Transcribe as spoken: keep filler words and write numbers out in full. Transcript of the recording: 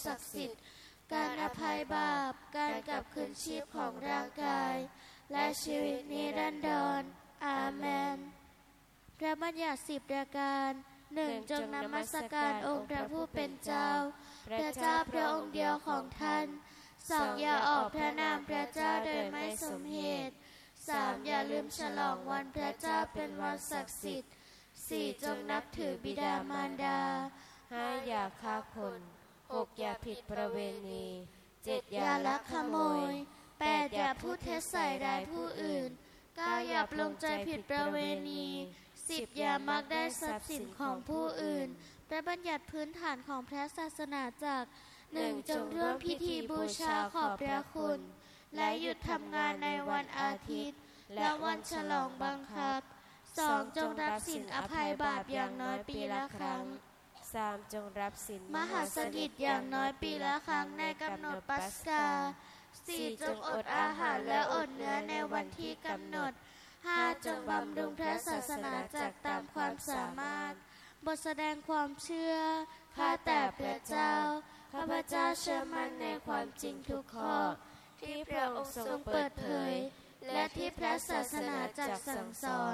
ศักดิ์สิทธิ์การอภัยบาปการกลับคืนชีพของร่างกายและชีวิตนิรันดรอาเมนพระบัญญัติสิบประการหนึ่งจงนมัสการองค์พระผู้เป็นเจ้าพระเจ้าพระองค์เดียวของท่านสองอย่าออกพระนามพระเจ้าโดยไม่สมเหตุสามอย่าลืมฉลองวันพระเจ้าเป็นวันศักดิ์สิทธิ์สี่จงนับถือบิดามารดาห้าอย่าฆ่าคนหกอย่าผิดประเวณีเจ็ดอย่าลักขโมยแปดอย่าพูดเท็จใส่ร้ายผู้อื่นเก้าอย่าปลงใจผิดประเวณีสิบอย่ามักได้ทรัพย์สินของผู้อื่นพระบัญญัติพื้นฐานของพระศาสนาจักรหนึ่งจงร่วมพิธีบูชาขอบพระคุณและหยุดทำงานในวันอาทิตย์และวันฉลองบังคับสองจงรับสินอภัยบาปอย่างน้อยปีละครั้งสามจงรับสินมหัสดิษอย่างน้อยปีละครั้งในกำหนดปัสกาสี่จงอดอาหารและอดเนื้อในวันที่กำหนดห้าจงบำรุงพระศาสนาจักรตามความสามารถบทแสดงความเชื่อข้าแต่พระเจ้าข้าพเจ้าเชื่อมั่นในความจริงทุกข้อที่พระองค์ทรงเปิดเผยและที่พระศาสนาจักรสั่งสอน